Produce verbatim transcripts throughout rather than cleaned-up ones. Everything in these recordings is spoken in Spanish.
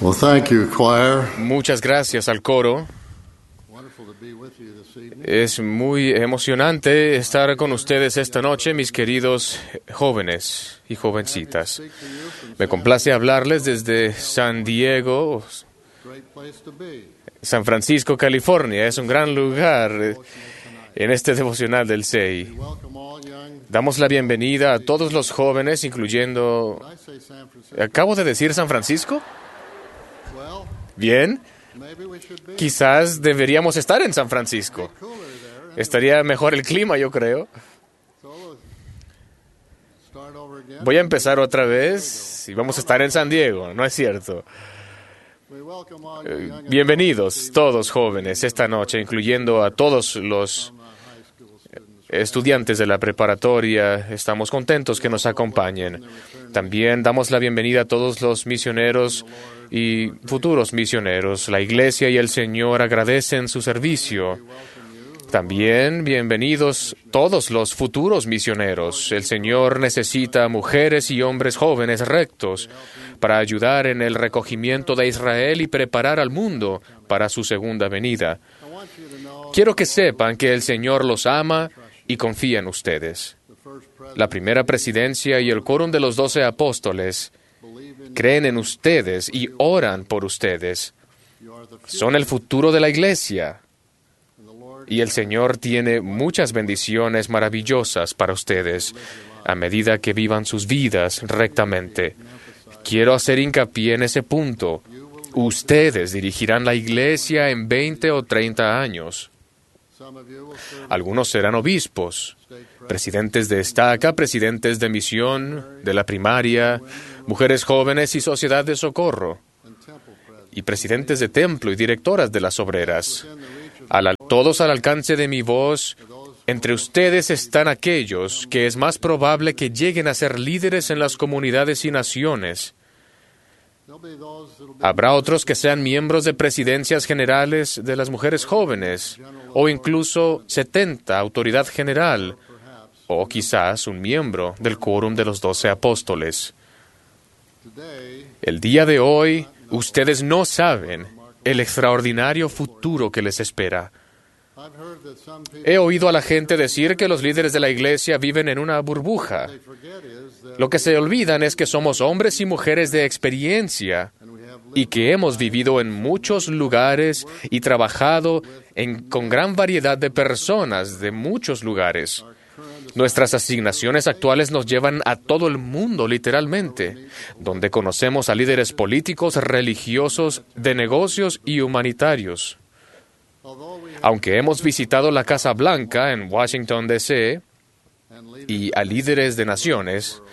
Well, thank you, choir. Muchas gracias al coro. Wonderful to be with you this evening. Es muy emocionante estar con ustedes esta noche, mis queridos jóvenes y jovencitas. Me complace hablarles desde San Diego, Great place to be. San Francisco, California. Es un gran lugar en este devocional del S E I. Welcome all young. Damos la bienvenida a todos los jóvenes, incluyendo... Did I say San Francisco? ¿Acabo de decir San Francisco? Well, Bien. maybe we should be. Quizás deberíamos estar en San Francisco. Cooler there. Estaría mejor el clima, yo creo. So, start over again. Voy a empezar otra vez y vamos a estar en San Diego, ¿no es cierto? We welcome all you Eh, young Bienvenidos todos jóvenes esta noche, incluyendo a todos los high school students. estudiantes de la preparatoria. Estamos contentos que nos acompañen. También damos la bienvenida a todos los misioneros y futuros misioneros. La Iglesia y el Señor agradecen su servicio. También bienvenidos todos los futuros misioneros. El Señor necesita mujeres y hombres jóvenes rectos para ayudar en el recogimiento de Israel y preparar al mundo para su segunda venida. I want you to know Quiero que sepan que el Señor los ama y confía en ustedes. the first president La primera presidencia y el quórum de los doce apóstoles believe in creen en ustedes y oran por ustedes. you are the future, Son el futuro de la Iglesia. and the Lord Y el Señor tiene muchas bendiciones maravillosas para ustedes a medida que vivan sus vidas rectamente. Quiero hacer hincapié en ese punto. Ustedes dirigirán la Iglesia en veinte o treinta años. some of you will serve Algunos serán obispos, state president. presidentes de estaca, presidentes de misión, de la primaria, mujeres jóvenes y sociedad de socorro, and temple president. y presidentes de templo y directoras de las obreras. Within the reach of Al al- todos al alcance de mi voz, those entre ustedes están aquellos que es más probable que lleguen a ser líderes en las comunidades y naciones. there'll be those that'll be Habrá otros que sean miembros de presidencias generales de las mujeres jóvenes, o incluso setenta, autoridad general, perhaps o quizás un miembro del quórum de los doce apóstoles. today. El día de hoy, ustedes no saben el extraordinario futuro que les espera. I've heard that some people He oído a la gente decir que los líderes de la iglesia viven en una burbuja. they forget is that Lo que se olvidan es que somos hombres y mujeres de experiencia and we have y que hemos vivido en muchos lugares y trabajado en- con gran variedad de personas de muchos lugares. Nuestras asignaciones actuales nos llevan a todo el mundo, literalmente, donde conocemos a líderes políticos, religiosos, de negocios y humanitarios. although we have Aunque hemos visitado la Casa Blanca en Washington, D C, and leaders, y a líderes de naciones,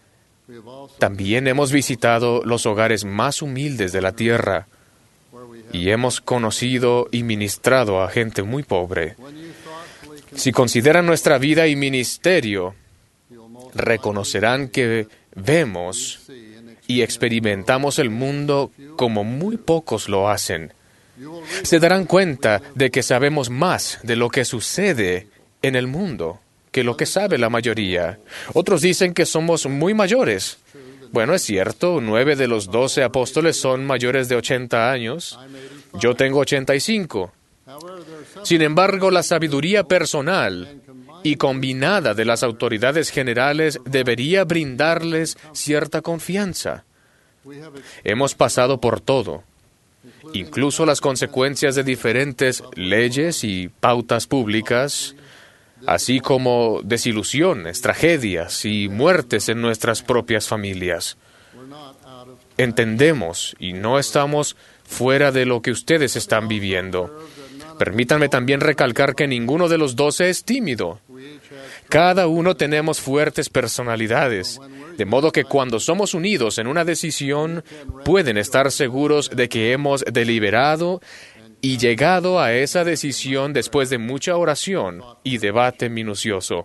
we have also también hemos visitado los hogares más humildes de la tierra where we have y hemos conocido y ministrado a gente muy pobre. when you thoughtfully consider Si consideran nuestra vida y ministerio, you'll most reconocerán que vemos see and ex- y experimentamos el mundo como muy pocos lo hacen. you will Se darán cuenta de que sabemos más de lo que sucede en el mundo que lo que sabe la mayoría. Otros dicen que somos muy mayores. Bueno, es cierto, nueve de los doce apóstoles son mayores de ochenta años. Yo tengo ochenta y cinco. however there are some Sin embargo, la sabiduría personal y combinada de las autoridades generales debería brindarles cierta confianza. we have ex- Hemos pasado por todo, incluso las consecuencias de diferentes leyes y pautas públicas, así como desilusiones, tragedias y muertes en nuestras propias familias. we're not out of Entendemos y no estamos fuera de lo que ustedes están viviendo. Permítanme también recalcar que ninguno de los doce es tímido. we each have Cada uno tenemos fuertes personalidades, de modo que cuando somos unidos en una decisión, pueden estar seguros de que hemos deliberado y llegado a esa decisión después de mucha oración y debate minucioso.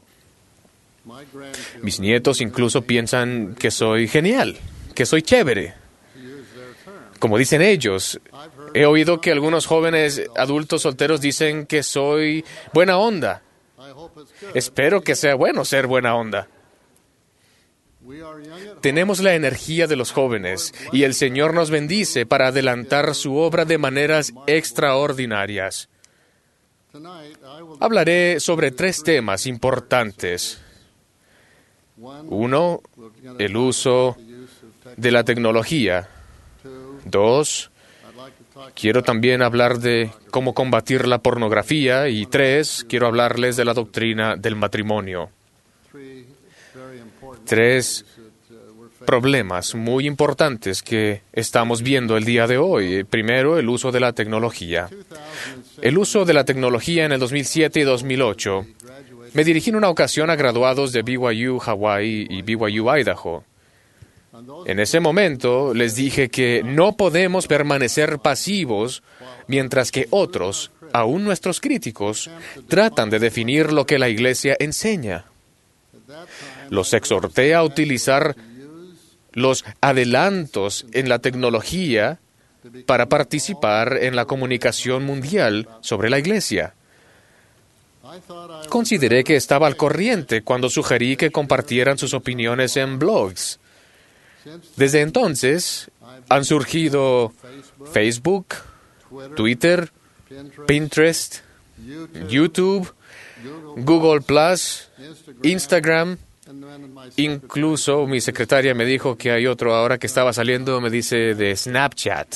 my grandchildren Mis nietos incluso piensan que soy genial, que soy chévere. to use their term. Como dicen ellos, I've heard he oído que algunos jóvenes adultos solteros dicen que soy buena onda. I hope it's good. Espero que sea bueno ser buena onda. We are young at Tenemos la energía de los jóvenes y el Señor nos bendice para adelantar su obra de maneras extraordinarias. tonight. I will Hablaré sobre tres temas importantes. one, Uno, we're gonna el uso the use of tech. de la tecnología. Two, Dos, I'd like to talk quiero también hablar de cómo combatir la pornografía. Y tres, quiero hablarles de la doctrina del matrimonio. three very important Tres issues that uh, we're facing. problemas muy importantes que estamos viendo el día de hoy. Primero, el uso de la tecnología. two thousand six, El uso de la tecnología en el dos mil siete y dos mil ocho. Me dirigí en una ocasión a graduados de B Y U Hawaii y B Y U Idaho. and those En ese momento les dije que no podemos permanecer pasivos mientras que otros, aún nuestros críticos, tratan de definir lo que la Iglesia enseña. at that time Los exhorté a utilizar use los adelantos en la tecnología to be para participar en la comunicación mundial sobre la Iglesia. I thought I was Consideré que estaba al corriente cuando sugerí que compartieran sus opiniones en blogs. since Desde entonces han surgido Facebook, Facebook, Twitter, Twitter, Pinterest, Pinterest, YouTube, YouTube, Google, Google Plus, Instagram, Instagram. and then my Incluso mi secretaria me dijo que hay otro ahora que estaba saliendo, me dice de Snapchat.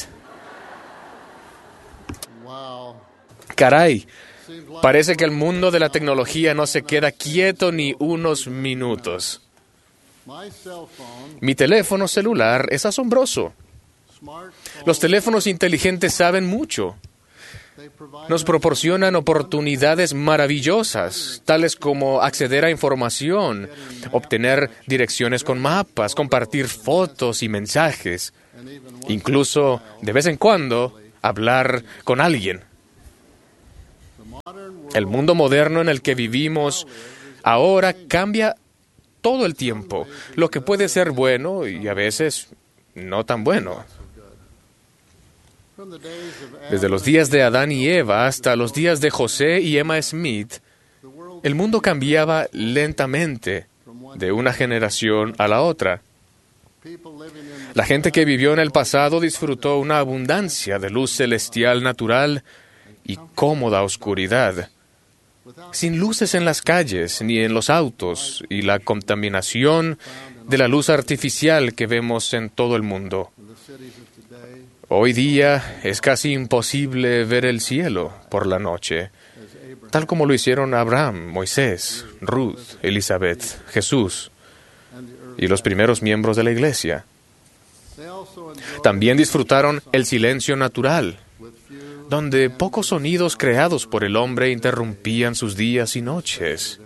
wow. Caray, Seems like parece que el mundo de la tecnología no se queda quieto ni unos minutos. my cell phone, Mi teléfono celular es asombroso. smartphone, Los teléfonos inteligentes saben mucho. they provide Nos proporcionan oportunidades maravillosas, tales como acceder a información, obtener direcciones con mapas, compartir fotos y mensajes, and even once incluso, de vez en cuando, hablar con alguien. the modern world El mundo moderno en el que vivimos ahora cambia todo el tiempo, lo que puede ser bueno y a veces no tan bueno. from the days of Adam, Desde los días de Adán y Eva hasta los días de José y Emma Smith, the world el mundo cambiaba lentamente from one de una generación a la otra. people living in La gente que vivió en el pasado disfrutó una abundancia de luz celestial natural y cómoda oscuridad, without sin luces en las calles ni en los autos y la contaminación de la luz artificial que vemos en todo el mundo. the cities of today Hoy día es casi imposible ver el cielo por la noche, as Abraham tal como lo hicieron Abraham, Moisés, Ruth, Elizabeth, Jesús and the earth. y los primeros miembros de la Iglesia. They also enjoyed También disfrutaron el silencio natural, with few donde pocos sonidos creados por el hombre interrumpían sus días y noches.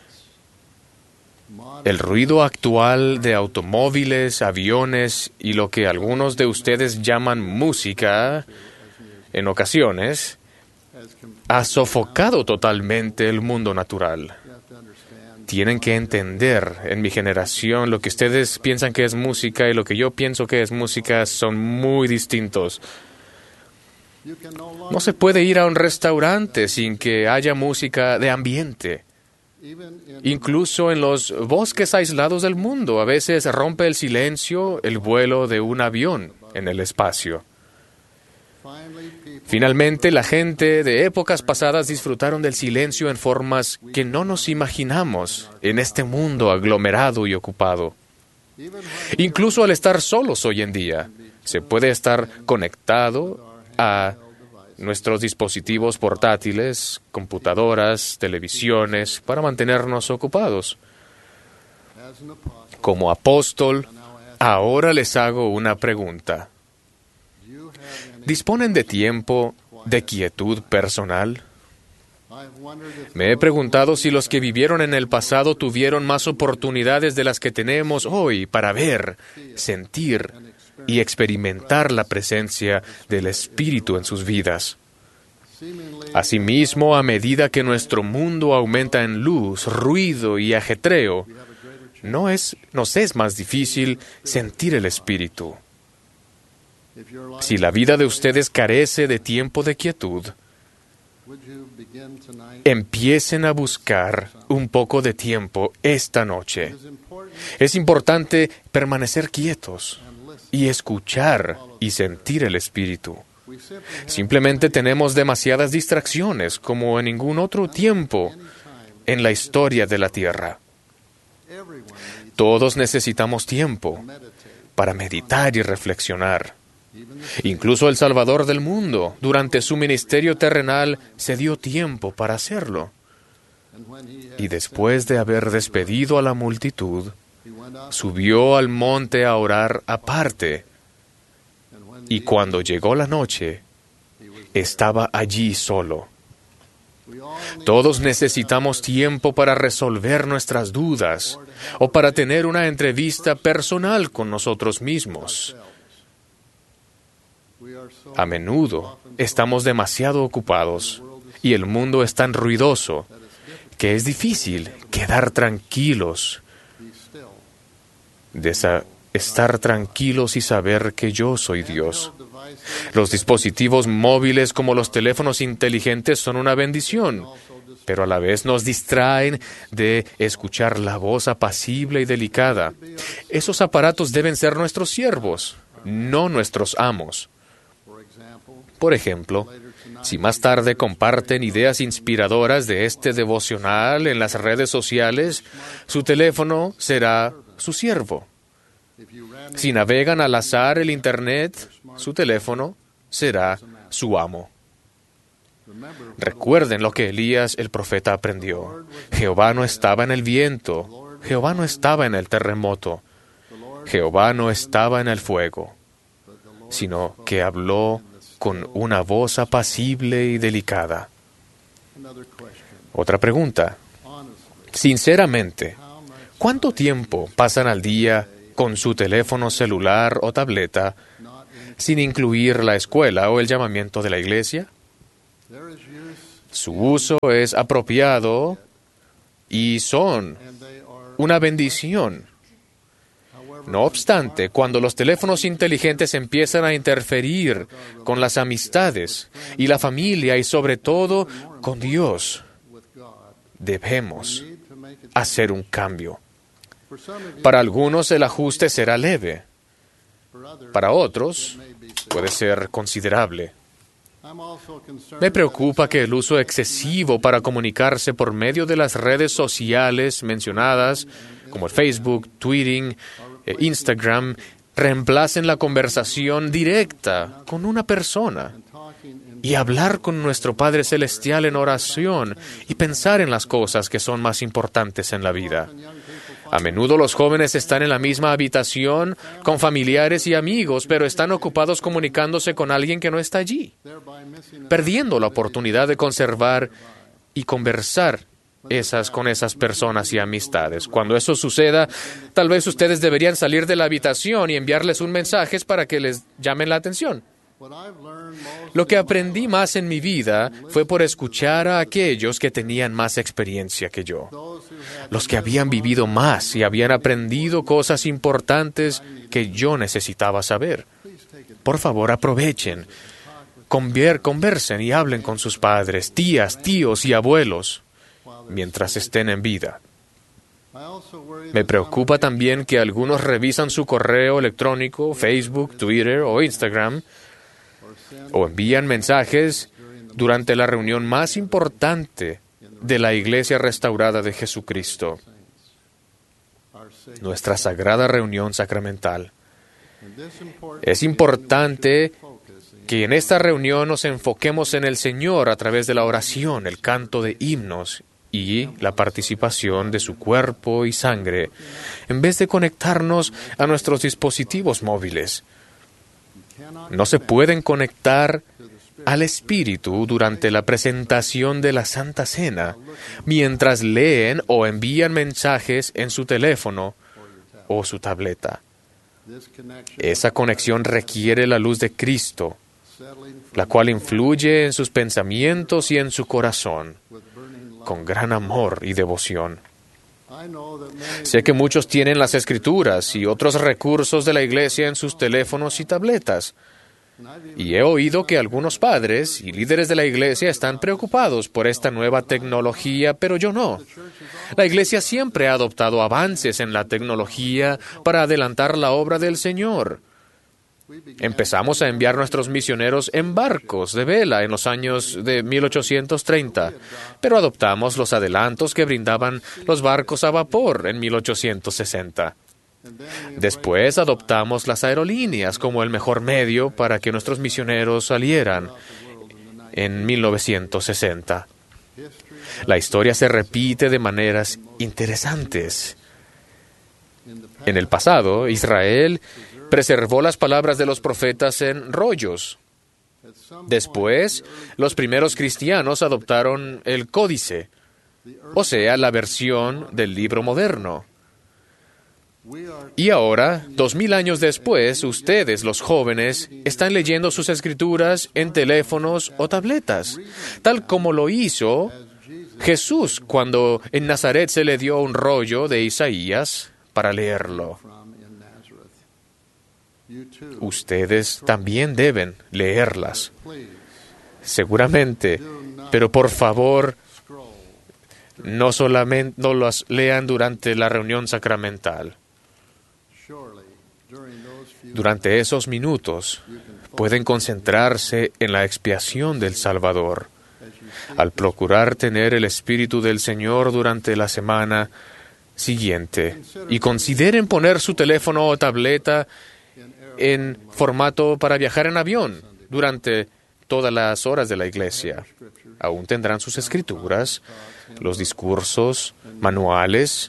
modern El ruido actual de automóviles, aviones y lo que algunos de ustedes llaman música, en ocasiones, has com- ha sofocado totalmente el mundo natural. you have to understand Tienen que entender, en mi generación, lo que ustedes piensan que es música y lo que yo pienso que es música son muy distintos. you can no No longer se puede ir a un restaurante sin que haya música de ambiente. even in Incluso en los bosques aislados del mundo, a veces rompe el silencio el vuelo de un avión en el espacio. finally people Finalmente, la gente de épocas pasadas disfrutaron del silencio en formas que no nos imaginamos en este mundo aglomerado y ocupado. even when Incluso al estar solos hoy en día, se puede estar conectado a nuestros dispositivos portátiles, computadoras, televisiones, para mantenernos ocupados. as an apostle Como apóstol, now ask ahora les hago una pregunta. you have any ¿Disponen de tiempo de quietud personal? I've wondered if Me he preguntado si los que vivieron en el pasado tuvieron más oportunidades de las que tenemos hoy para ver, sentir y experimentar la presencia del Espíritu en sus vidas. seemingly Asimismo, a medida que nuestro mundo aumenta en luz, ruido y ajetreo, no es, nos es más difícil sentir el Espíritu. if your life Si la vida de ustedes carece de tiempo de quietud, would you begin tonight? Empiecen a buscar un poco de tiempo esta noche. It is important Es importante permanecer quietos and listen. y escuchar y sentir el Espíritu. We simply have Simplemente tenemos demasiadas distracciones como en ningún otro tiempo any time. en la historia de la Tierra. Everyone needs Todos necesitamos to tiempo meditate. para meditar y reflexionar. Even the Incluso el Salvador del mundo, durante su ministerio terrenal, se dio tiempo para hacerlo. and when he had Y después de haber despedido a la multitud, he went up subió al monte a orar aparte. and when Y the cuando llegó la noche, he was estaba allí solo. we all need Todos necesitamos tiempo para resolver nuestras dudas o para tener una entrevista personal con nosotros mismos. ourselves. We are so A menudo estamos demasiado ocupados y el mundo es tan ruidoso that it's difficult que es difícil quedar tranquilos, to be still. de esa- estar tranquilos y saber que yo soy Dios. Handheld devices Los dispositivos móviles como los teléfonos inteligentes son una bendición, also dis- pero a la vez nos distraen de escuchar la voz apacible y delicada. Esos aparatos deben ser nuestros siervos, no nuestros amos. for example, Por ejemplo, later tonight si más tarde comparten ideas inspiradoras de este devocional en las redes sociales, su teléfono será su siervo. if you ran Si navegan al azar el Internet, su teléfono será su amo. remember Recuerden lo que Elías el profeta aprendió. Jehová no estaba en el viento, Jehová no estaba en el terremoto, the Lord Jehová no estaba en el fuego, but the Lord sino que habló con una voz apacible y delicada. another question Otra pregunta. honestly Sinceramente, how much ¿cuánto tiempo pasan al día con su teléfono celular o tableta not in sin incluir la escuela o el llamamiento de la iglesia? there is use Su uso es apropiado y son and they are una bendición. however No obstante, cuando los teléfonos inteligentes empiezan a interferir con las amistades y la familia y sobre todo con Dios, with God debemos need to make it hacer un cambio. for some of you Para algunos el ajuste será leve, for others para otros it may be puede ser considerable. I'm also concerned Me preocupa que el uso excesivo para comunicarse por medio de las redes sociales mencionadas, como el Facebook, Twitter, eh, Instagram, reemplacen la conversación directa con una persona that talking in y hablar con nuestro Padre Celestial en oración y pensar en las cosas que son más importantes en la vida. young people A menudo los jóvenes están en la misma habitación con familiares y amigos, pero están ocupados comunicándose con alguien que no está allí, thereby missing out perdiendo la oportunidad de conservar y conversar esas con esas personas y amistades. Cuando eso suceda, tal vez ustedes deberían salir de la habitación y enviarles un mensaje para que les llamen la atención. what I've learned most Lo que aprendí más en mi vida fue por escuchar a aquellos que tenían más experiencia que yo, those who had los que habían vivido más y habían aprendido cosas importantes que yo necesitaba saber. please take it Por favor, aprovechen, convier- conversen y hablen con sus padres, tías, tíos y abuelos while they're mientras estén en vida. I also worry Me that preocupa también que algunos revisan su correo electrónico, Facebook, Twitter o Instagram, or send o envían mensajes durante la reunión más importante de la Iglesia restaurada de Jesucristo, our sacred nuestra sagrada reunión sacramental. and this important Es importante focus que en esta reunión nos enfoquemos en el Señor a través de la oración, el canto de himnos y la participación de su cuerpo y sangre, en vez de conectarnos a nuestros dispositivos móviles. cannot No se pueden conectar to the Spirit al Espíritu durante la presentación de la Santa Cena, mientras leen o envían mensajes en su teléfono o su tableta. this connection Esa conexión requiere la luz de Cristo, settling from la cual influye en sus pensamientos y en su corazón, with burning love. con gran amor y devoción. I know that many Sé que muchos tienen las Escrituras y otros recursos de la Iglesia en sus teléfonos y tabletas, Y he oído que algunos padres y líderes de la iglesia están preocupados por esta nueva tecnología, pero yo no. La iglesia siempre ha adoptado avances en la tecnología para adelantar la obra del Señor. Empezamos a enviar nuestros misioneros en barcos de vela en los años de mil ochocientos treinta, pero adoptamos los adelantos que brindaban los barcos a vapor en mil ochocientos sesenta. Después adoptamos las aerolíneas como el mejor medio para que nuestros misioneros salieran en mil novecientos sesenta. La historia se repite de maneras interesantes. En el pasado, Israel preservó las palabras de los profetas en rollos. Después, los primeros cristianos adoptaron el códice, o sea, la versión del libro moderno. Y ahora, dos mil años después, ustedes, los jóvenes, están leyendo sus escrituras en teléfonos o tabletas, tal como lo hizo Jesús cuando en Nazaret se le dio un rollo de Isaías para leerlo. Ustedes también deben leerlas, seguramente, pero por favor, no solamente no las lean durante la reunión sacramental. Durante esos minutos pueden concentrarse en la expiación del Salvador. Al procurar tener el Espíritu del Señor durante la semana siguiente, y consideren poner su teléfono o tableta en formato para viajar en avión durante todas las horas de la iglesia. Aún tendrán sus escrituras, los discursos, manuales,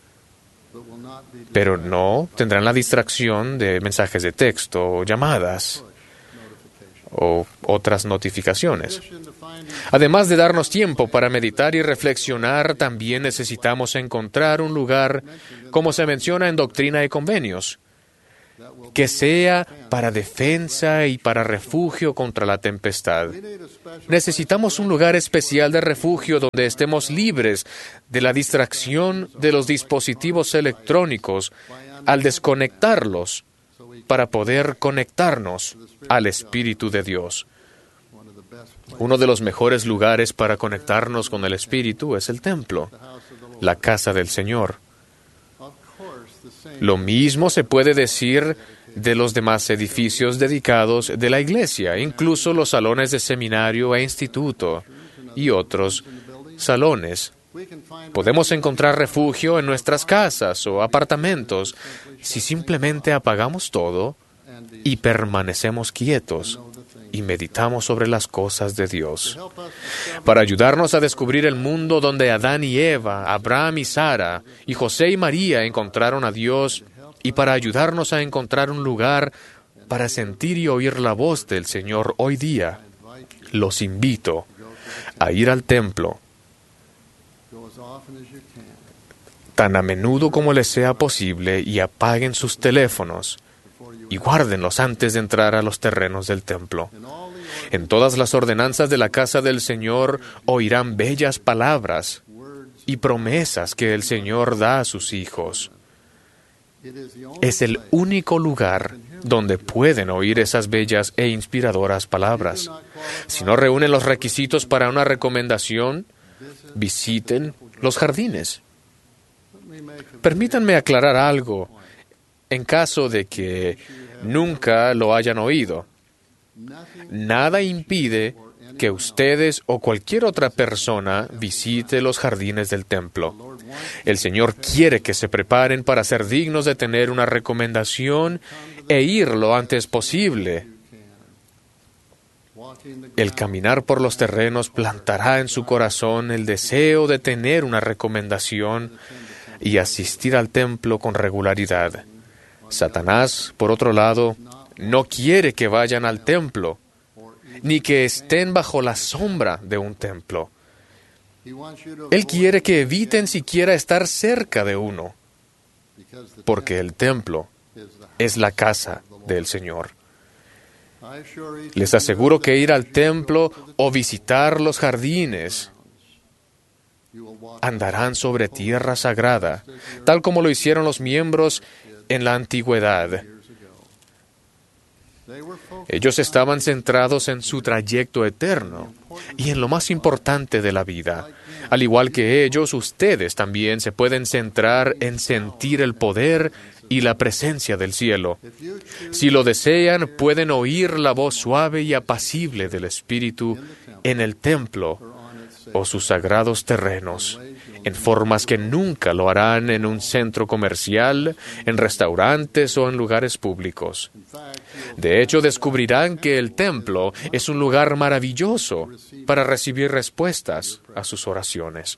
pero no tendrán la distracción de mensajes de texto o llamadas o otras notificaciones. Además de darnos tiempo para meditar y reflexionar, también necesitamos encontrar un lugar, como se menciona en Doctrina y Convenios, que sea para defensa y para refugio contra la tempestad. Necesitamos un lugar especial de refugio donde estemos libres de la distracción de los dispositivos electrónicos al desconectarlos para poder conectarnos al Espíritu de Dios. Uno de los mejores lugares para conectarnos con el Espíritu es el templo, la casa del Señor. Lo mismo se puede decir de los demás edificios dedicados de la iglesia, incluso los salones de seminario e instituto y otros salones. Podemos encontrar refugio en nuestras casas o apartamentos si simplemente apagamos todo y permanecemos quietos y meditamos sobre las cosas de Dios. Para ayudarnos a descubrir el mundo donde Adán y Eva, Abraham y Sara, y José y María encontraron a Dios, y para ayudarnos a encontrar un lugar para sentir y oír la voz del Señor hoy día, los invito a ir al templo tan a menudo como les sea posible y apaguen sus teléfonos y guárdenlos antes de entrar a los terrenos del templo. En todas las ordenanzas de la casa del Señor oirán bellas palabras y promesas que el Señor da a sus hijos. Es el único lugar donde pueden oír esas bellas e inspiradoras palabras. Si no reúnen los requisitos para una recomendación, visiten los jardines. Permítanme aclarar algo, en caso de que nunca lo hayan oído. Nada impide que ustedes o cualquier otra persona visite los jardines del templo. El Señor quiere que se preparen para ser dignos de tener una recomendación e ir lo antes posible. El caminar por los terrenos plantará en su corazón el deseo de tener una recomendación y asistir al templo con regularidad. Satanás, por otro lado, no quiere que vayan al templo, ni que estén bajo la sombra de un templo. Él quiere que eviten siquiera estar cerca de uno, porque el templo es la casa del Señor. Les aseguro que ir al templo o visitar los jardines andarán sobre tierra sagrada, tal como lo hicieron los miembros en la antigüedad. Ellos estaban centrados en su trayecto eterno y en lo más importante de la vida. Al igual que ellos, ustedes también se pueden centrar en sentir el poder y la presencia del cielo. Si lo desean, pueden oír la voz suave y apacible del Espíritu en el templo o sus sagrados terrenos, en formas que nunca lo harán en un centro comercial, en restaurantes o en lugares públicos. De hecho, descubrirán que el templo es un lugar maravilloso para recibir respuestas a sus oraciones.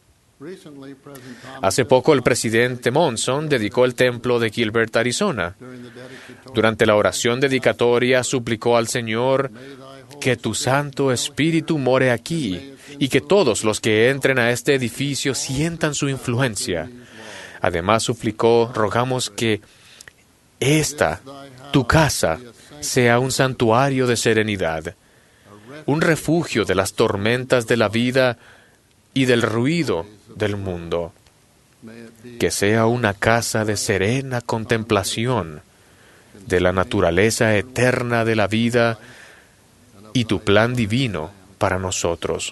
Hace poco el presidente Monson dedicó el templo de Gilbert, Arizona. Durante la oración dedicatoria suplicó al Señor que tu Santo Espíritu more aquí y que todos los que entren a este edificio sientan su influencia. Además suplicó, rogamos que esta, tu casa, sea un santuario de serenidad, un refugio de las tormentas de la vida y del ruido del mundo. Que sea una casa de serena contemplación de la naturaleza eterna de la vida y tu plan divino para nosotros.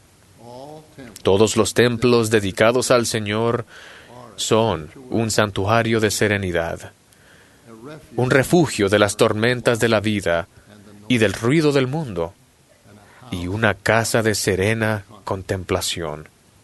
Todos los templos dedicados al Señor son un santuario de serenidad, un refugio de las tormentas de la vida y del ruido del mundo, y una casa de serena contemplación.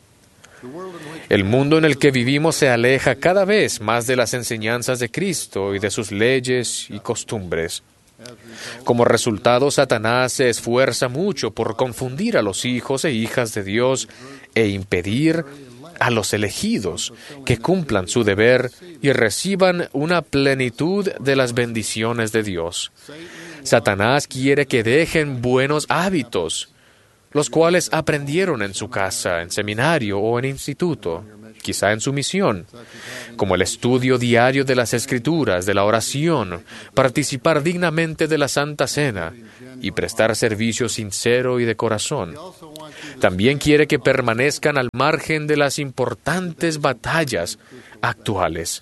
El mundo en el que vivimos se aleja cada vez más de las enseñanzas de Cristo y de sus leyes y costumbres. Como resultado, Satanás se esfuerza mucho por confundir a los hijos e hijas de Dios e impedir a los elegidos que cumplan su deber y reciban una plenitud de las bendiciones de Dios. Satanás quiere que dejen buenos hábitos, los cuales aprendieron en su casa, en seminario o en instituto, quizá en su misión, como el estudio diario de las Escrituras, de la oración, participar dignamente de la Santa Cena y prestar servicio sincero y de corazón. También quiere que permanezcan al margen de las importantes batallas actuales.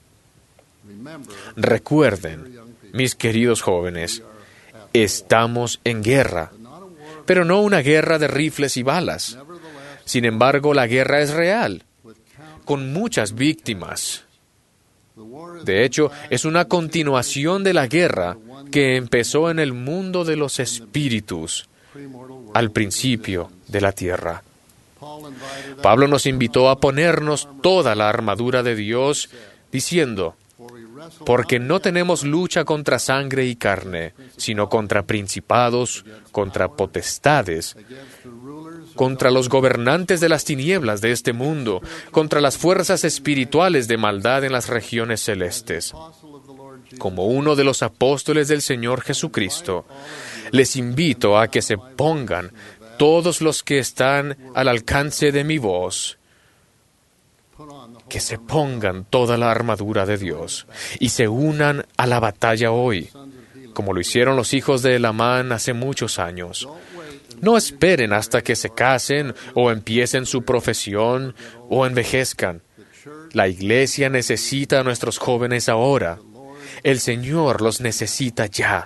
Recuerden, mis queridos jóvenes, estamos en guerra, pero no una guerra de rifles y balas. Sin embargo, la guerra es real, con muchas víctimas. De hecho, es una continuación de la guerra que empezó en el mundo de los espíritus, al principio de la tierra. Pablo nos invitó a ponernos toda la armadura de Dios, diciendo, porque no tenemos lucha contra sangre y carne, sino contra principados, contra potestades, contra los gobernantes de las tinieblas de este mundo, contra las fuerzas espirituales de maldad en las regiones celestes. Como uno de los apóstoles del Señor Jesucristo, les invito a que se pongan todos los que están al alcance de mi voz, que se pongan toda la armadura de Dios y se unan a la batalla hoy, como lo hicieron los hijos de Elamán hace muchos años. No esperen hasta que se casen o empiecen su profesión o envejezcan. La Iglesia necesita a nuestros jóvenes ahora. El Señor los necesita ya.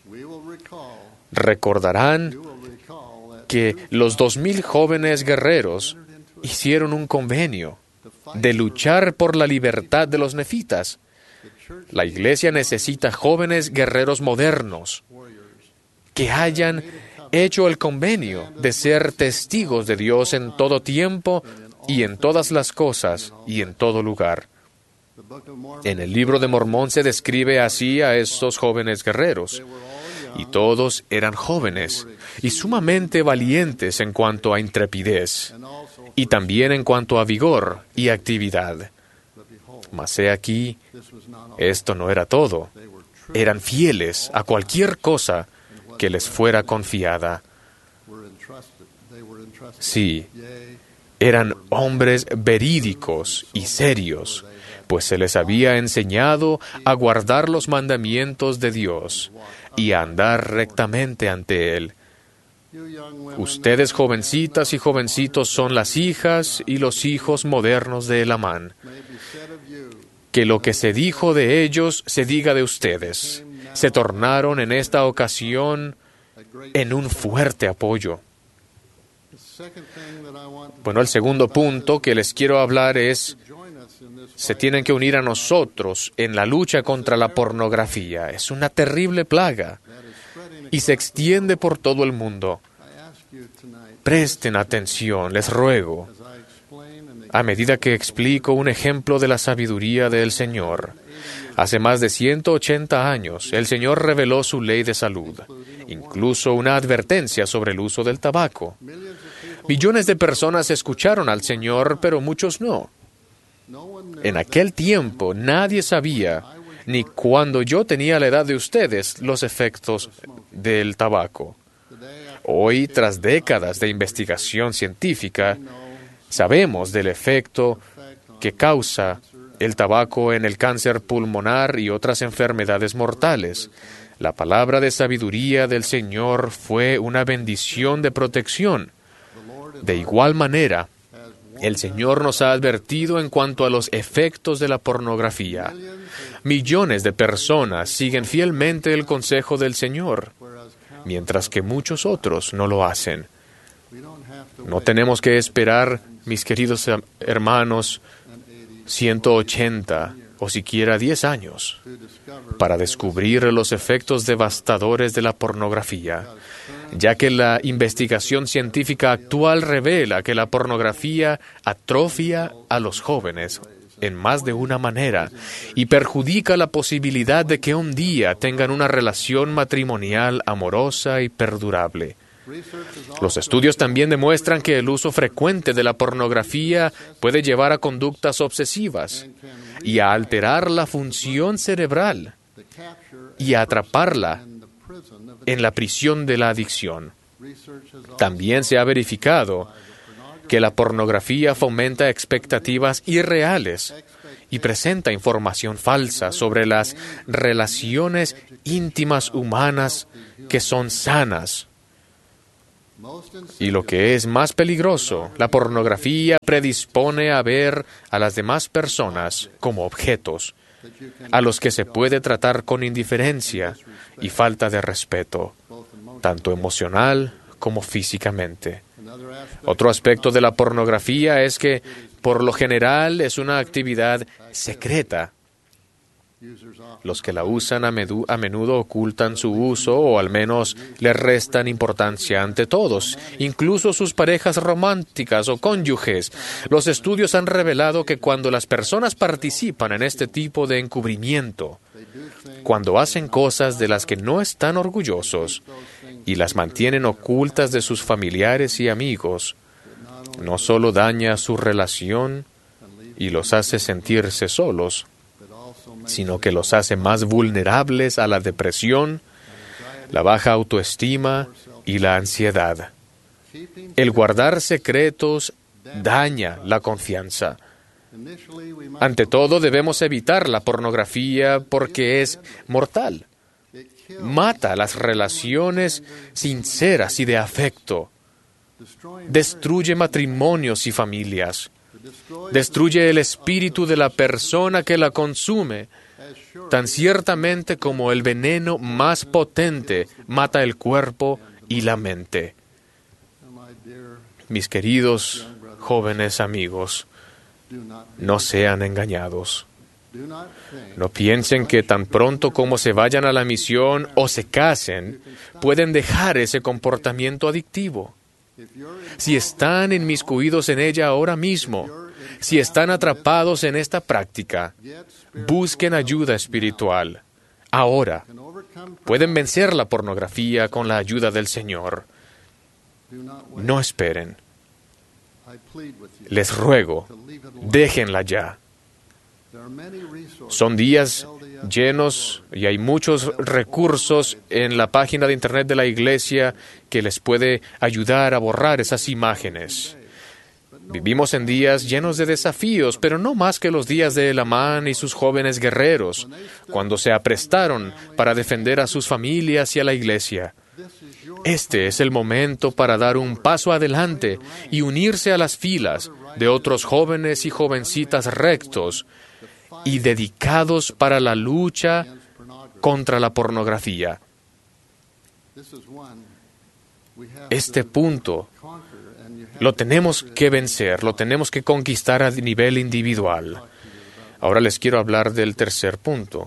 Recordarán que los dos mil jóvenes guerreros hicieron un convenio de luchar por la libertad de los nefitas. La Iglesia necesita jóvenes guerreros modernos que hayan hecho el convenio de ser testigos de Dios en todo tiempo y en todas las cosas y en todo lugar. En el libro de Mormón se describe así a estos jóvenes guerreros, y todos eran jóvenes y sumamente valientes en cuanto a intrepidez, y también en cuanto a vigor y actividad. Mas he aquí, esto no era todo. Eran fieles a cualquier cosa que les fuera confiada. Sí, eran hombres verídicos y serios, pues se les había enseñado a guardar los mandamientos de Dios y a andar rectamente ante Él. Ustedes, jovencitas y jovencitos, son las hijas y los hijos modernos de Elamán. Que lo que se dijo de ellos se diga de ustedes. se tornaron en esta ocasión en un fuerte apoyo. Bueno, el segundo punto que les quiero hablar es, se tienen que unir a nosotros en la lucha contra la pornografía. Es una terrible plaga y se extiende por todo el mundo. Presten atención, les ruego, a medida que explico un ejemplo de la sabiduría del Señor. Hace más de ciento ochenta años, el Señor reveló su ley de salud, incluso una advertencia sobre el uso del tabaco. Millones de personas escucharon al Señor, pero muchos no. En aquel tiempo nadie sabía, ni cuando yo tenía la edad de ustedes, los efectos del tabaco. Hoy, tras décadas de investigación científica, sabemos del efecto que causa el tabaco en el cáncer pulmonar y otras enfermedades mortales. La palabra de sabiduría del Señor fue una bendición de protección. De igual manera, el Señor nos ha advertido en cuanto a los efectos de la pornografía. Millones de personas siguen fielmente el consejo del Señor, mientras que muchos otros no lo hacen. No tenemos que esperar, mis queridos hermanos, ciento ochenta o siquiera diez años para descubrir los efectos devastadores de la pornografía, ya que la investigación científica actual revela que la pornografía atrofia a los jóvenes en más de una manera y perjudica la posibilidad de que un día tengan una relación matrimonial amorosa y perdurable. Los estudios también demuestran que el uso frecuente de la pornografía puede llevar a conductas obsesivas y a alterar la función cerebral y a atraparla en la prisión de la adicción. También se ha verificado que la pornografía fomenta expectativas irreales y presenta información falsa sobre las relaciones íntimas humanas que son sanas. Y lo que es más peligroso, la pornografía predispone a ver a las demás personas como objetos, a los que se puede tratar con indiferencia y falta de respeto, tanto emocional como físicamente. Otro aspecto de la pornografía es que, por lo general, es una actividad secreta. Los que la usan a, medu- a menudo ocultan su uso o al menos le restan importancia ante todos, incluso sus parejas románticas o cónyuges. Los estudios han revelado que cuando las personas participan en este tipo de encubrimiento, cuando hacen cosas de las que no están orgullosos y las mantienen ocultas de sus familiares y amigos, no solo daña su relación y los hace sentirse solos, sino que los hace más vulnerables a la depresión, la baja autoestima y la ansiedad. El guardar secretos daña la confianza. Ante todo, debemos evitar la pornografía porque es mortal. Mata las relaciones sinceras y de afecto. Destruye matrimonios y familias. Destruye el espíritu de la persona que la consume, tan ciertamente como el veneno más potente mata el cuerpo y la mente. Mis queridos jóvenes amigos, no sean engañados. No piensen que tan pronto como se vayan a la misión o se casen, pueden dejar ese comportamiento adictivo. Si están inmiscuidos en ella ahora mismo, si están atrapados en esta práctica, busquen ayuda espiritual. Ahora, pueden vencer la pornografía con la ayuda del Señor. No esperen. Les ruego, déjenla ya. Son días llenos y hay muchos recursos en la página de internet de la iglesia que les puede ayudar a borrar esas imágenes. Vivimos en días llenos de desafíos, pero no más que los días de Elamán y sus jóvenes guerreros, cuando se aprestaron para defender a sus familias y a la iglesia. Este es el momento para dar un paso adelante y unirse a las filas de otros jóvenes y jovencitas rectos y dedicados para la lucha contra la pornografía. Este punto lo tenemos que vencer, lo tenemos que conquistar a nivel individual. Ahora les quiero hablar del tercer punto.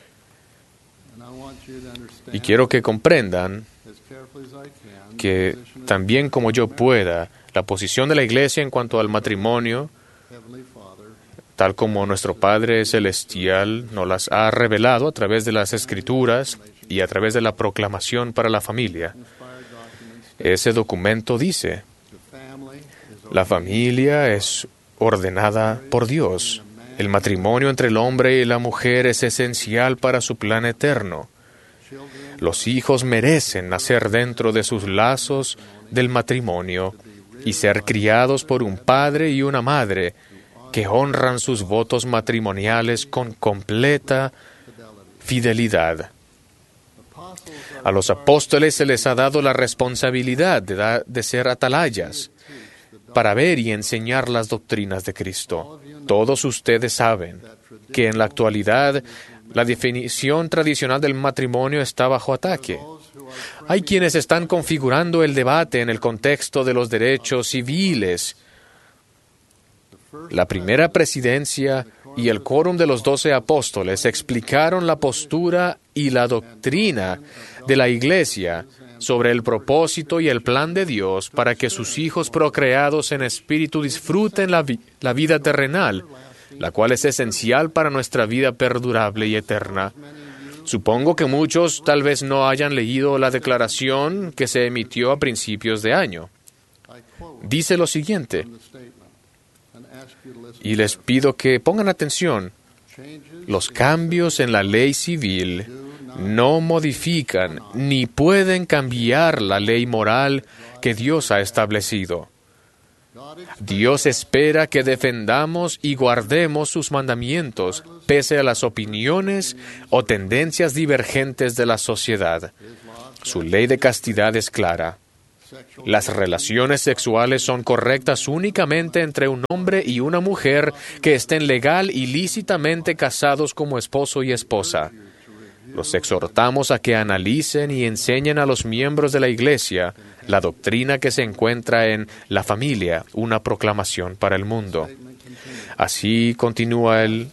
Y quiero que comprendan que también como yo pueda, la posición de la Iglesia en cuanto al matrimonio, tal como nuestro Padre Celestial nos las ha revelado a través de las Escrituras y a través de la proclamación para la familia. Ese documento dice, la familia es ordenada por Dios. El matrimonio entre el hombre y la mujer es esencial para su plan eterno. Los hijos merecen nacer dentro de sus lazos del matrimonio y ser criados por un padre y una madre que honran sus votos matrimoniales con completa fidelidad. A los apóstoles se les ha dado la responsabilidad de, da- de ser atalayas para ver y enseñar las doctrinas de Cristo. Todos ustedes saben que en la actualidad la definición tradicional del matrimonio está bajo ataque. Hay quienes están configurando el debate en el contexto de los derechos civiles. La primera presidencia y el quórum de los doce apóstoles explicaron la postura y la doctrina de la Iglesia sobre el propósito y el plan de Dios para que sus hijos procreados en espíritu disfruten la, vi- la vida terrenal, la cual es esencial para nuestra vida perdurable y eterna. Supongo que muchos tal vez no hayan leído la declaración que se emitió a principios de año. Dice lo siguiente, y les pido que pongan atención. Los cambios en la ley civil no modifican ni pueden cambiar la ley moral que Dios ha establecido. Dios espera que defendamos y guardemos sus mandamientos pese a las opiniones o tendencias divergentes de la sociedad. Su ley de castidad es clara. Las relaciones sexuales son correctas únicamente entre un hombre y una mujer que estén legal y lícitamente casados como esposo y esposa. Los exhortamos a que analicen y enseñen a los miembros de la Iglesia la doctrina que se encuentra en La familia, una proclamación para el mundo. Así continúa el